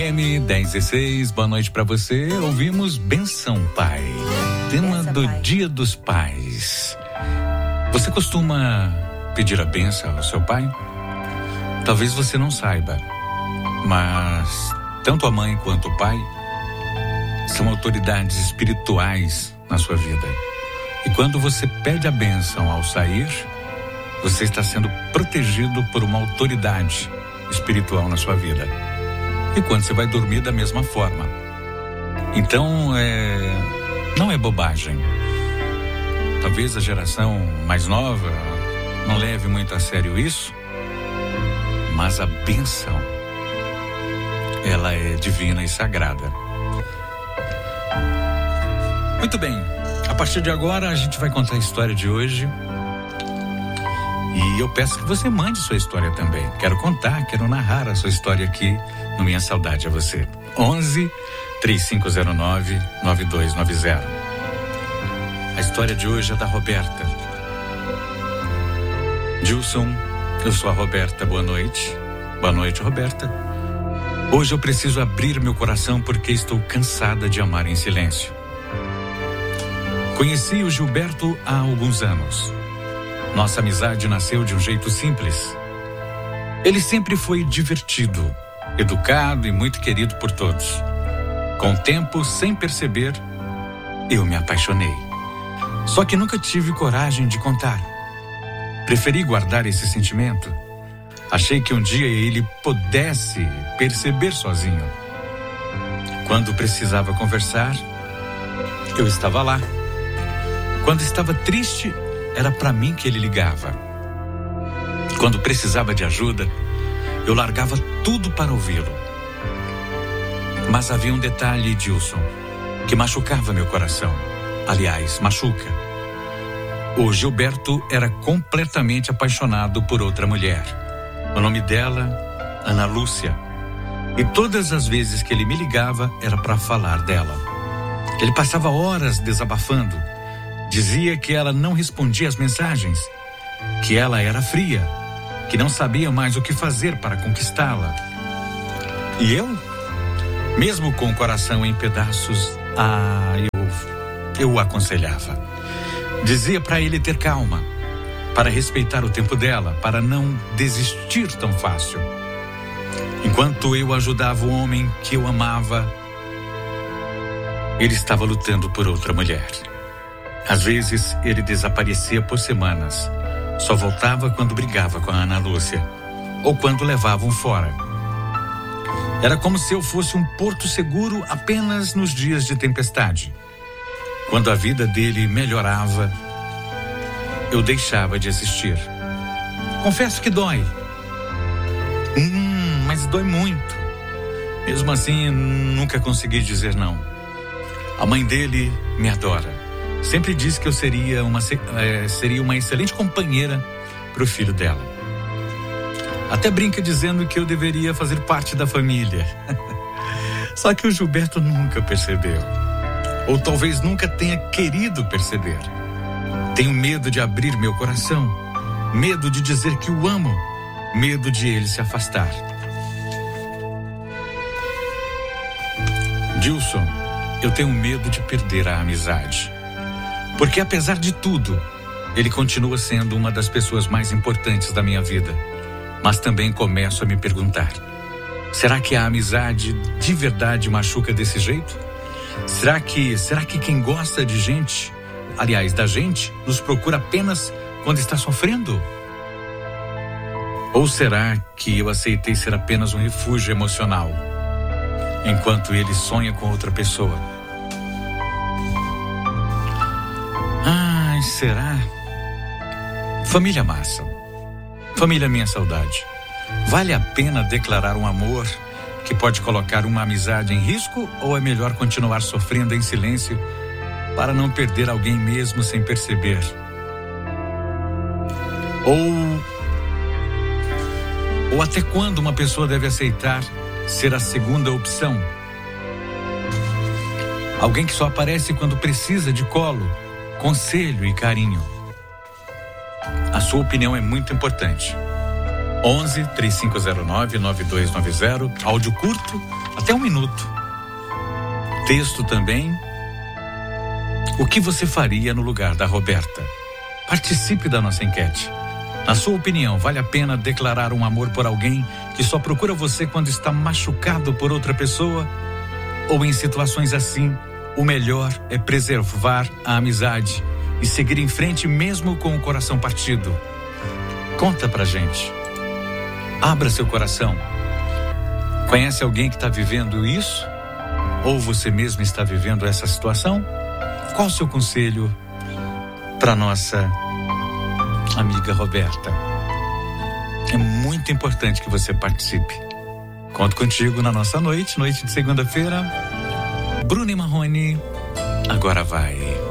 M1016, boa noite pra você. Ouvimos Benção Pai, tema Benção, do pai. Dia dos Pais. Você costuma pedir a benção ao seu pai? Talvez você não saiba, mas tanto a mãe quanto o pai são autoridades espirituais na sua vida. E quando você pede a bênção ao sair, você está sendo protegido por uma autoridade espiritual na sua vida. E quando você vai dormir, da mesma forma. Então, não é bobagem. Talvez a geração mais nova não leve muito a sério isso, mas a bênção, ela é divina e sagrada. Muito bem, a partir de agora a gente vai contar a história de hoje. E eu peço que você mande sua história também. Quero contar, quero narrar a sua história aqui no Minha Saudade a Você. 11-3509-9290. A história de hoje é da Roberta. Gilson, eu sou a Roberta, boa noite. Boa noite, Roberta. Hoje eu preciso abrir meu coração porque estou cansada de amar em silêncio. Conheci o Gilberto há alguns anos. Nossa amizade nasceu de um jeito simples. Ele sempre foi divertido, educado e muito querido por todos. Com o tempo, sem perceber, eu me apaixonei. Só que nunca tive coragem de contar. Preferi guardar esse sentimento. Achei que um dia ele pudesse perceber sozinho. Quando precisava conversar, eu estava lá. Quando estava triste, era para mim que ele ligava. Quando precisava de ajuda, eu largava tudo para ouvi-lo. Mas havia um detalhe, Gilson, que machucava meu coração. Aliás, machuca. O Gilberto era completamente apaixonado por outra mulher. O nome dela, Ana Lúcia. E todas as vezes que ele me ligava, era para falar dela. Ele passava horas desabafando. Dizia que ela não respondia às mensagens, que ela era fria, que não sabia mais o que fazer para conquistá-la. E eu, mesmo com o coração em pedaços, eu o aconselhava. Dizia para ele ter calma, para respeitar o tempo dela, para não desistir tão fácil. Enquanto eu ajudava o homem que eu amava, ele estava lutando por outra mulher. Às vezes, ele desaparecia por semanas. Só voltava quando brigava com a Ana Lúcia ou quando levavam fora. Era como se eu fosse um porto seguro apenas nos dias de tempestade. Quando a vida dele melhorava, eu deixava de assistir. Confesso que dói. Mas dói muito. Mesmo assim, nunca consegui dizer não. A mãe dele me adora. Sempre disse que eu seria uma excelente companheira para o filho dela. Até brinca dizendo que eu deveria fazer parte da família. Só que o Gilberto nunca percebeu. Ou talvez nunca tenha querido perceber. Tenho medo de abrir meu coração. Medo de dizer que o amo. Medo de ele se afastar. Gilson, eu tenho medo de perder a amizade. Porque apesar de tudo, ele continua sendo uma das pessoas mais importantes da minha vida. Mas também começo a me perguntar, será que a amizade de verdade machuca desse jeito? Será que quem gosta de gente, aliás, da gente, nos procura apenas quando está sofrendo? Ou será que eu aceitei ser apenas um refúgio emocional, enquanto ele sonha com outra pessoa? Será? Família massa. Família Minha Saudade. Vale a pena declarar um amor que pode colocar uma amizade em risco ou é melhor continuar sofrendo em silêncio para não perder alguém mesmo sem perceber? Ou até quando uma pessoa deve aceitar ser a segunda opção? Alguém que só aparece quando precisa de colo, conselho e carinho. A sua opinião é muito importante. 11 3509 9290, áudio curto, até 1 minuto. Texto também. O que você faria no lugar da Roberta? Participe da nossa enquete. Na sua opinião, vale a pena declarar um amor por alguém que só procura você quando está machucado por outra pessoa? Ou em situações assim, o melhor é preservar a amizade e seguir em frente mesmo com o coração partido? Conta pra gente. Abra seu coração. Conhece alguém que está vivendo isso? Ou você mesmo está vivendo essa situação? Qual o seu conselho para nossa amiga Roberta? É muito importante que você participe. Conto contigo na nossa noite de segunda-feira. Bruno e Marrone, agora vai.